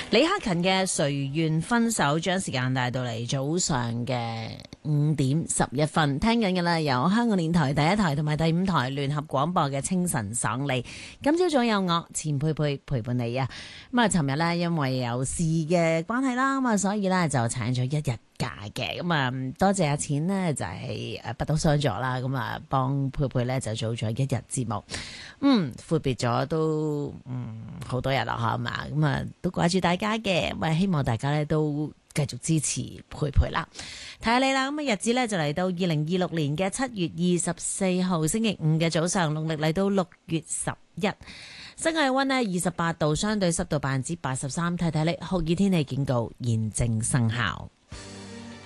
李克勤嘅誰願分手，將時間帶到嚟早上嘅5:11，聽緊嘅啦，由香港電台第一台同埋第5台聯合廣播嘅清晨爽利。今朝早有我錢佩佩陪伴你啊。咁啊，尋日呢，因為有事嘅關係啦，咁啊，所以呢就請咗一日假嘅。咁啊，多謝阿錢呢，就係不到相助啦。咁啊，幫佩佩呢就做咗一日節目。闊別咗都好多日啦，係嘛？咁啊，都掛住大家嘅，咁啊，希望大家咧都繼續支持佩佩啦。睇下你啦，咁啊日子咧就嚟到2026年嘅7月24號星期五嘅早上，農曆嚟到6月11，室外溫呢28度，相對濕度83%，睇睇你酷熱天氣警告現正生效。